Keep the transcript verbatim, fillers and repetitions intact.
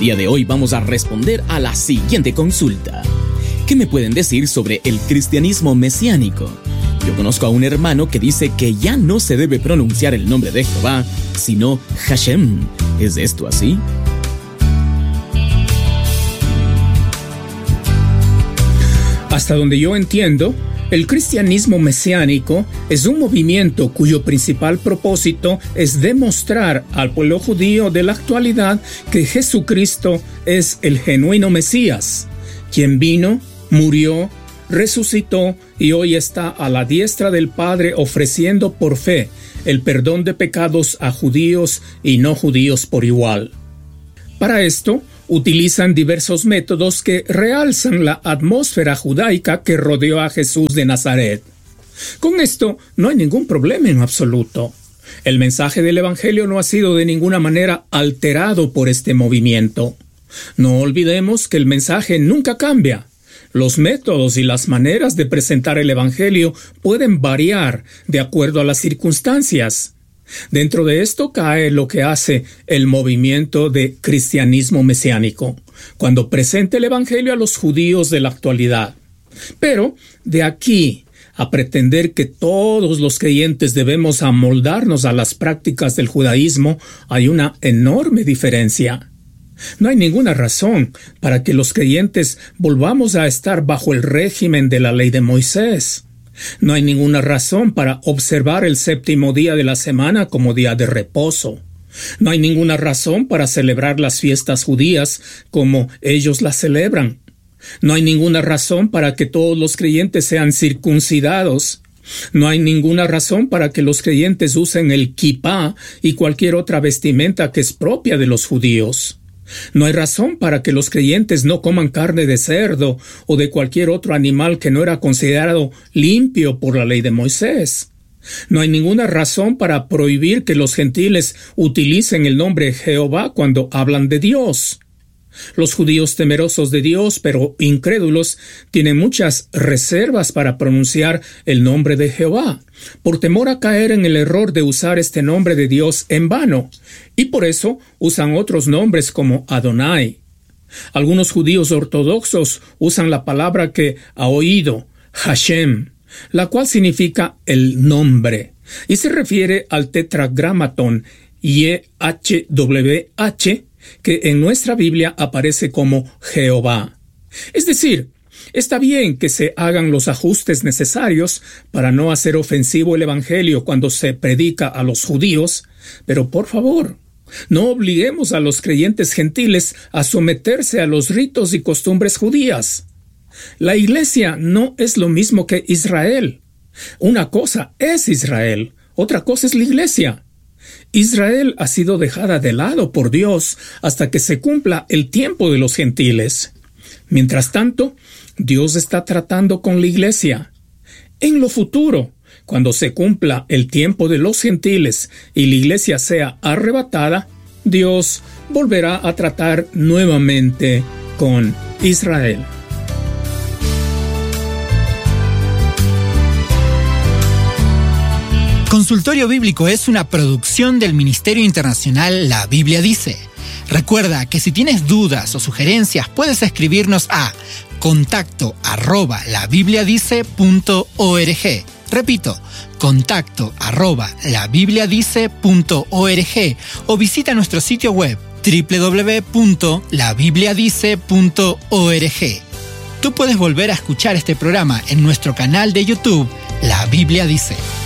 día de hoy vamos a responder a la siguiente consulta. ¿Qué me pueden decir sobre el cristianismo mesiánico? Yo conozco a un hermano que dice que ya no se debe pronunciar el nombre de Jehová, sino Hashem. ¿Es esto así? Hasta donde yo entiendo, el cristianismo mesiánico es un movimiento cuyo principal propósito es demostrar al pueblo judío de la actualidad que Jesucristo es el genuino Mesías, quien vino, murió, resucitó y hoy está a la diestra del Padre ofreciendo por fe el perdón de pecados a judíos y no judíos por igual. Para esto, utilizan diversos métodos que realzan la atmósfera judaica que rodeó a Jesús de Nazaret. Con esto no hay ningún problema en absoluto. El mensaje del Evangelio no ha sido de ninguna manera alterado por este movimiento. No olvidemos que el mensaje nunca cambia. Los métodos y las maneras de presentar el Evangelio pueden variar de acuerdo a las circunstancias. Dentro de esto cae lo que hace el movimiento de cristianismo mesiánico, cuando presenta el Evangelio a los judíos de la actualidad. Pero de aquí a pretender que todos los creyentes debemos amoldarnos a las prácticas del judaísmo, hay una enorme diferencia. No hay ninguna razón para que los creyentes volvamos a estar bajo el régimen de la ley de Moisés. No hay ninguna razón para observar el séptimo día de la semana como día de reposo. No hay ninguna razón para celebrar las fiestas judías como ellos las celebran. No hay ninguna razón para que todos los creyentes sean circuncidados. No hay ninguna razón para que los creyentes usen el kipá y cualquier otra vestimenta que es propia de los judíos. No hay razón para que los creyentes no coman carne de cerdo o de cualquier otro animal que no era considerado limpio por la ley de Moisés. No hay ninguna razón para prohibir que los gentiles utilicen el nombre Jehová cuando hablan de Dios. Los judíos temerosos de Dios, pero incrédulos, tienen muchas reservas para pronunciar el nombre de Jehová, por temor a caer en el error de usar este nombre de Dios en vano, y por eso usan otros nombres como Adonai. Algunos judíos ortodoxos usan la palabra que ha oído, Hashem, la cual significa el nombre, y se refiere al tetragramatón Y H W H, que en nuestra Biblia aparece como Jehová. Es decir, está bien que se hagan los ajustes necesarios para no hacer ofensivo el Evangelio cuando se predica a los judíos, pero por favor, no obliguemos a los creyentes gentiles a someterse a los ritos y costumbres judías. La Iglesia no es lo mismo que Israel. Una cosa es Israel, otra cosa es la Iglesia. Israel ha sido dejada de lado por Dios hasta que se cumpla el tiempo de los gentiles. Mientras tanto, Dios está tratando con la Iglesia. En lo futuro, cuando se cumpla el tiempo de los gentiles y la Iglesia sea arrebatada, Dios volverá a tratar nuevamente con Israel. Consultorio Bíblico es una producción del Ministerio Internacional La Biblia Dice. Recuerda que si tienes dudas o sugerencias puedes escribirnos a contacto arroba labibliadice punto org. Repito, contacto arroba labibliadice punto org o visita nuestro sitio web doble u doble u doble u punto labibliadice punto org. Tú puedes volver a escuchar este programa en nuestro canal de YouTube La Biblia Dice.